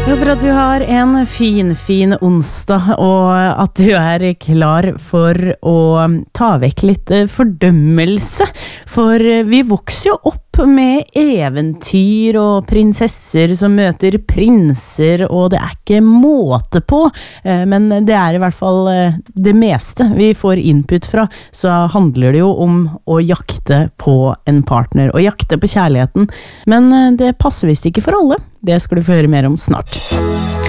Jeg håper at du har en fin onsdag, og at du klar for å ta vekk litt fordømmelse. For vi vokser jo opp med eventyr og prinsesser som møter prinser, og det ikke måte på. Men det I hvert fall det meste vi får input fra, så handler det jo om å jakte på en partner, og jakte på kjærligheten. Men det passer visst ikke for alle. Det skal du få høre mer om snart.